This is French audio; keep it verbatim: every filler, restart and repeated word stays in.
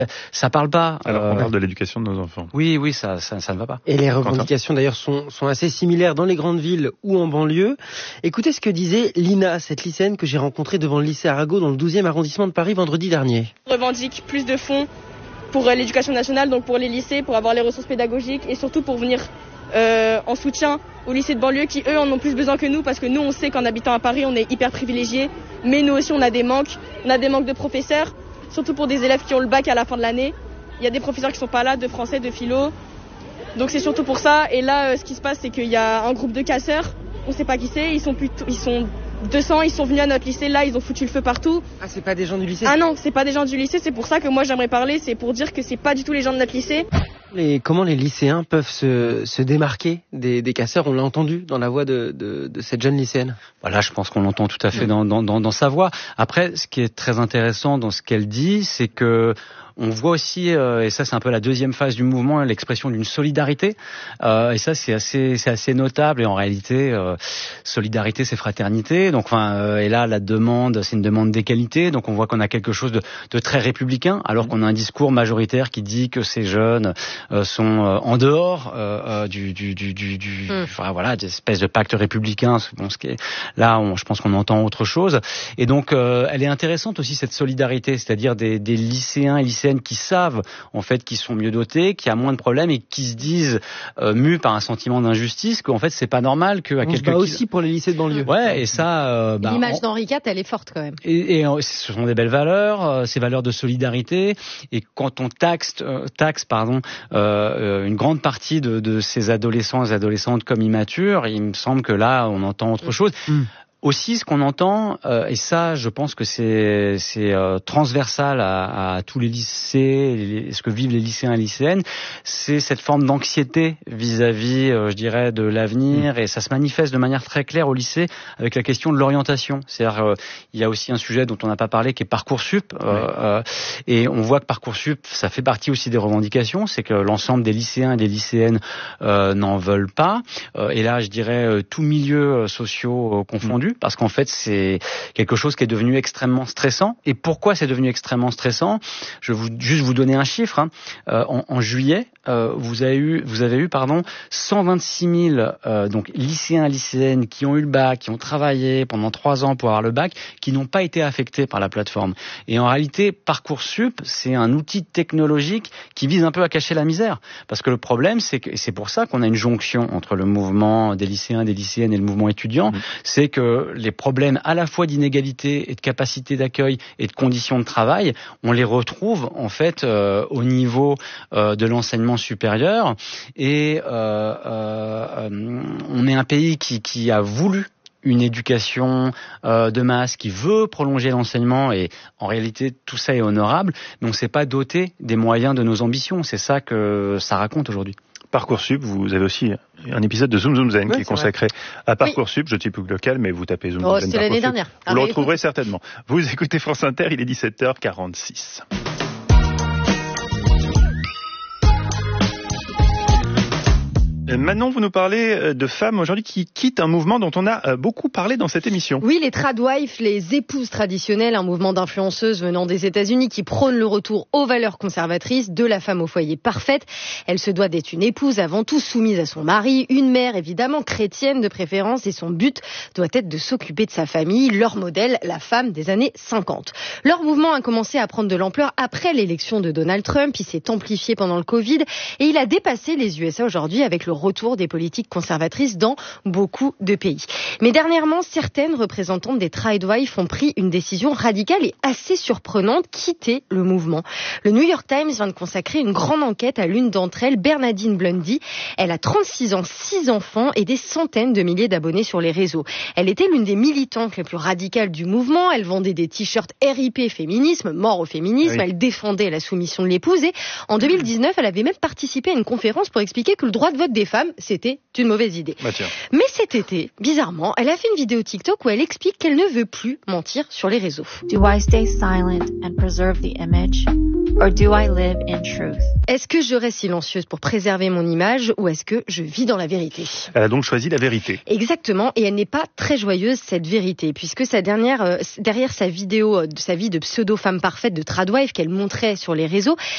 Ça parle pas. Alors qu'on euh... parle de l'éducation de nos enfants. Oui, oui, ça, ça, ça ne va pas. Et les revendications d'ailleurs sont, sont assez similaires dans les grandes villes ou en banlieue. Écoutez ce que disait Lina, cette lycéenne que j'ai rencontrée devant le lycée Arago dans le douzième arrondissement de Paris vendredi dernier. On revendique plus de fonds pour l'éducation nationale, donc pour les lycées, pour avoir les ressources pédagogiques et surtout pour venir euh, en soutien aux lycées de banlieue qui eux en ont plus besoin que nous, parce que nous on sait qu'en habitant à Paris on est hyper privilégiés, mais nous aussi on a des manques, on a des manques de professeurs, surtout pour des élèves qui ont le bac à la fin de l'année. Il y a des professeurs qui sont pas là, de français, de philo, donc c'est surtout pour ça. Et là euh, ce qui se passe c'est qu'il y a un groupe de casseurs, on sait pas qui c'est, ils sont plutôt, ils sont deux cents, ils sont venus à notre lycée, là ils ont foutu le feu partout. Ah, c'est pas des gens du lycée? Ah non, c'est pas des gens du lycée, c'est pour ça que moi j'aimerais parler, c'est pour dire que c'est pas du tout les gens de notre lycée. Et comment les lycéens peuvent se, se démarquer des, des casseurs? On l'a entendu dans la voix de, de, de cette jeune lycéenne. Voilà, je pense qu'on l'entend tout à fait dans, dans, dans, dans sa voix. Après, ce qui est très intéressant dans ce qu'elle dit, c'est que on voit aussi, euh, et ça c'est un peu la deuxième phase du mouvement, l'expression d'une solidarité. Euh, et ça c'est assez, c'est assez notable. Et en réalité, euh, solidarité c'est fraternité. Donc, enfin, euh, et là la demande, c'est une demande d'égalité. Donc on voit qu'on a quelque chose de, de très républicain, alors qu'on a un discours majoritaire qui dit que ces jeunes euh, sont euh, en dehors euh, du, du, du, du, du mm. enfin voilà, des espèces de pacte républicain. Bon, ce qui est, là, on, je pense qu'on entend autre chose. Et donc, euh, elle est intéressante aussi cette solidarité, c'est-à-dire des, des lycéens et lycéennes qui savent en fait qu'ils sont mieux dotés, qui a moins de problèmes et qui se disent euh, mus par un sentiment d'injustice, qu'en fait c'est pas normal que à on quelqu'un se bat qui... aussi pour les lycées de banlieue. Ouais, et ça euh, bah, l'image on... d'Henri quatre, elle est forte quand même. Et, et ce sont des belles valeurs, euh, ces valeurs de solidarité. Et quand on taxe, euh, taxe pardon, euh, une grande partie de, de ces adolescents et adolescentes comme immatures, il me semble que là on entend autre chose. Mmh. Aussi, ce qu'on entend, euh, et ça, je pense que c'est, c'est euh, transversal à, à tous les lycées, les, ce que vivent les lycéens et lycéennes, c'est cette forme d'anxiété vis-à-vis, euh, je dirais, de l'avenir, et ça se manifeste de manière très claire au lycée avec la question de l'orientation. C'est-à-dire, euh, il y a aussi un sujet dont on n'a pas parlé qui est Parcoursup, euh, oui. euh, et on voit que Parcoursup, ça fait partie aussi des revendications, c'est que l'ensemble des lycéens et des lycéennes euh, n'en veulent pas, euh, et là, je dirais, euh, tous milieux sociaux euh, confondus. Parce qu'en fait, c'est quelque chose qui est devenu extrêmement stressant. Et pourquoi c'est devenu extrêmement stressant? Je vais vous, juste vous donner un chiffre. Hein. Euh, en, en juillet, euh, vous avez eu, vous avez eu, pardon, cent vingt-six mille euh, donc lycéens et lycéennes qui ont eu le bac, qui ont travaillé pendant trois ans pour avoir le bac, qui n'ont pas été affectés par la plateforme. Et en réalité, Parcoursup, c'est un outil technologique qui vise un peu à cacher la misère. Parce que le problème, c'est que, et c'est pour ça qu'on a une jonction entre le mouvement des lycéens, des lycéennes et le mouvement étudiant, mmh. c'est que les problèmes à la fois d'inégalité et de capacité d'accueil et de conditions de travail, on les retrouve en fait euh, au niveau euh, de l'enseignement supérieur. Et euh, euh, on est un pays qui, qui a voulu une éducation euh, de masse, qui veut prolonger l'enseignement, et en réalité tout ça est honorable, mais on ne s'est pas doté des moyens de nos ambitions. C'est ça que ça raconte aujourd'hui. Parcoursup, vous avez aussi un épisode de Zoom Zoom Zen oui, qui est consacré vrai. à Parcoursup. Oui. Je type local, mais vous tapez Zoom oh, Zoom Zen. C'était l'année dernière. Vous ah, le retrouverez écoute. certainement. Vous écoutez France Inter, il est dix-sept heures quarante-six. Manon, vous nous parlez de femmes aujourd'hui qui quittent un mouvement dont on a beaucoup parlé dans cette émission. Oui, les tradwives, les épouses traditionnelles, un mouvement d'influenceuses venant des États-Unis qui prône le retour aux valeurs conservatrices de la femme au foyer parfaite. Elle se doit d'être une épouse avant tout soumise à son mari, une mère évidemment chrétienne de préférence, et son but doit être de s'occuper de sa famille, leur modèle, la femme des années cinquante. Leur mouvement a commencé à prendre de l'ampleur après l'élection de Donald Trump, il s'est amplifié pendant le Covid et il a dépassé les U S A aujourd'hui avec le retour des politiques conservatrices dans beaucoup de pays. Mais dernièrement, certaines représentantes des tradwives ont pris une décision radicale et assez surprenante, quitter le mouvement. Le New York Times vient de consacrer une grande enquête à l'une d'entre elles, Bernadine Blundy. Elle a trente-six ans, six enfants et des centaines de milliers d'abonnés sur les réseaux. Elle était l'une des militantes les plus radicales du mouvement. Elle vendait des t-shirts R I P féminisme, mort au féminisme. Oui. Elle défendait la soumission de l'épouse et en deux mille dix-neuf, elle avait même participé à une conférence pour expliquer que le droit de vote des femmes, c'était une mauvaise idée. Bah Mais cet été, bizarrement, elle a fait une vidéo TikTok où elle explique qu'elle ne veut plus mentir sur les réseaux. Do I stay silent and preserve the image, or do I live in truth? Est-ce que je reste silencieuse pour préserver mon image ou est-ce que je vis dans la vérité? Elle a donc choisi la vérité. Exactement, et elle n'est pas très joyeuse, cette vérité, puisque sa dernière, euh, derrière sa vidéo de sa vie de pseudo-femme parfaite de tradwife qu'elle montrait sur les réseaux,